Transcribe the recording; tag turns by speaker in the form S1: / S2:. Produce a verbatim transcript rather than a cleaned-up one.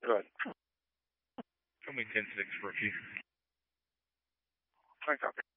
S1: Go ahead.
S2: Tell me ten six for a few.
S1: I copy.